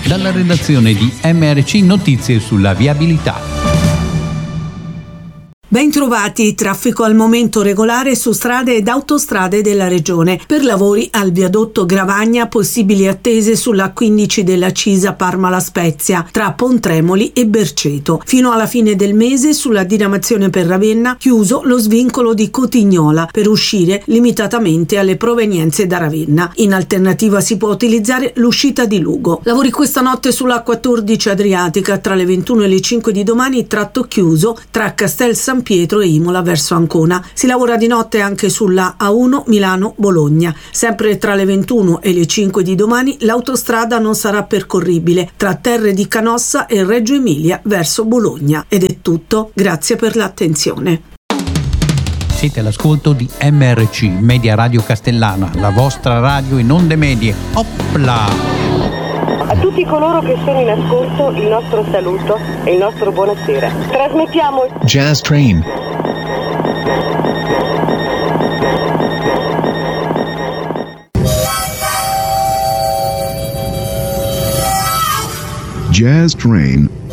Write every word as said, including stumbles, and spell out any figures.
Dalla redazione di M R C Notizie sulla viabilità. Bentrovati, traffico al momento regolare su strade ed autostrade della regione. Per lavori al viadotto Gravagna, possibili attese sulla quindici della Cisa Parma-La Spezia, tra Pontremoli e Berceto. Fino alla fine del mese sulla diramazione per Ravenna, chiuso lo svincolo di Cotignola per uscire limitatamente alle provenienze da Ravenna. In alternativa si può utilizzare l'uscita di Lugo. Lavori questa notte sulla quattordici Adriatica tra le ventuno e le cinque di domani, tratto chiuso tra Castel San Pietro e Imola verso Ancona. Si lavora di notte anche sulla A uno Milano-Bologna. Sempre tra le ventuno e le cinque di domani l'autostrada non sarà percorribile tra Terre di Canossa e Reggio Emilia verso Bologna. Ed è tutto, grazie per l'attenzione. Siete all'ascolto di M R C Media Radio Castellana, la vostra radio in onde medie. Opla! A tutti coloro che sono in ascolto il nostro saluto e il nostro buonasera. Trasmettiamo Jazz Train. Jazz Train